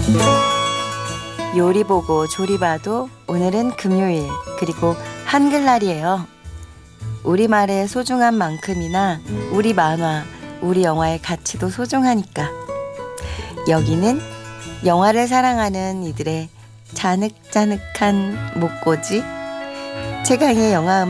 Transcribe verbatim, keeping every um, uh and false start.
요리 보고 조리 봐도 오늘은 금요일 그리고 한글날이에요. 우리말의 소중한 만큼이나 우리 만화, 우리 영화의 가치도 소중하니까. 여기는 영화를 사랑하는 이들의 자늑자늑한 목고지 최강의 영화